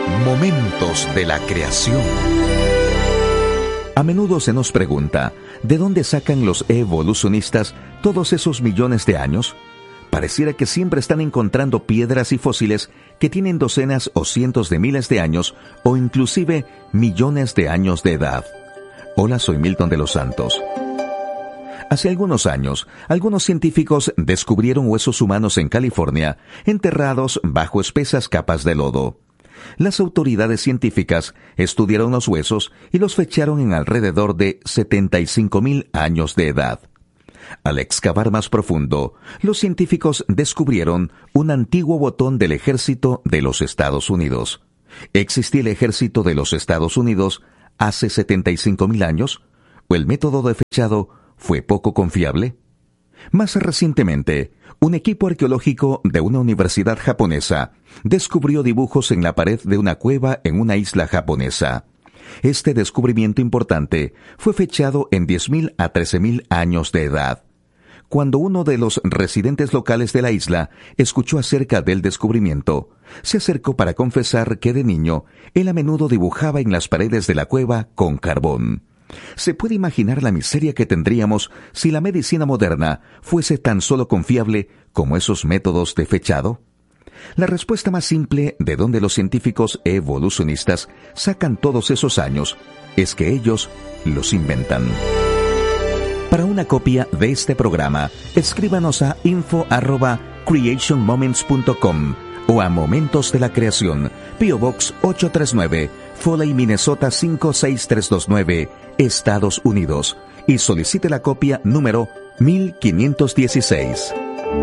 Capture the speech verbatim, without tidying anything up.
Momentos de la creación. A menudo se nos pregunta, ¿de dónde sacan los evolucionistas todos esos millones de años? Pareciera que siempre están encontrando piedras y fósiles que tienen docenas o cientos de miles de años o inclusive millones de años de edad. Hola, soy Milton de los Santos. Hace algunos años, algunos científicos descubrieron huesos humanos en California, enterrados bajo espesas capas de lodo. Las autoridades científicas estudiaron los huesos y los fecharon en alrededor de setenta y cinco mil años de edad. Al excavar más profundo, los científicos descubrieron un antiguo botón del ejército de los Estados Unidos. ¿Existía el ejército de los Estados Unidos hace setenta y cinco mil años? ¿O el método de fechado fue poco confiable? Más recientemente, un equipo arqueológico de una universidad japonesa descubrió dibujos en la pared de una cueva en una isla japonesa. Este descubrimiento importante fue fechado en diez mil a trece mil años de edad. Cuando uno de los residentes locales de la isla escuchó acerca del descubrimiento, se acercó para confesar que de niño él a menudo dibujaba en las paredes de la cueva con carbón. ¿Se puede imaginar la miseria que tendríamos si la medicina moderna fuese tan solo confiable como esos métodos de fechado? La respuesta más simple de donde los científicos evolucionistas sacan todos esos años es que ellos los inventan. Para una copia de este programa, escríbanos a info arroba creation moments punto com o a Momentos de la Creación, P O Box ocho tres nueve, Foley, Minnesota cinco seis tres dos nueve, Estados Unidos, y solicite la copia número mil quinientos dieciséis.